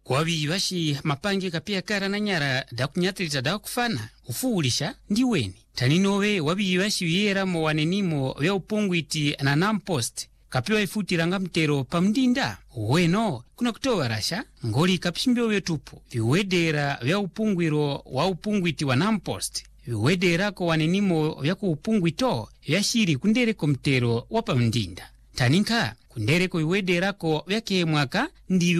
Wabi washi mapange kapia kara na nyara da kunyatirita da kufana ufuulisha ndi weni taninowe wabi washi wiyera mo wanenimo ya upungwiti na nampost kapiwa ifutiranga mtero pamdinda weno kuna kutowa rasha ngoli kapishmbio wetupu viwedera vya upungwiro wa upungwiti wa nampost viwedera ko wanenimo vya kuupungwito vya shiri kundereko mtero wa pamdinda taninka kundereko viwedera ko vya kemwaka ndi